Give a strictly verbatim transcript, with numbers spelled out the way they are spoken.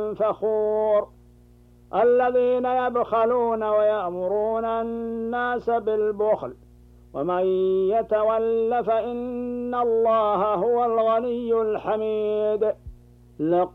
فخور الذين يبخلون ويأمرون الناس بالبخل ومن يتول فإن الله هو الغني الحميد.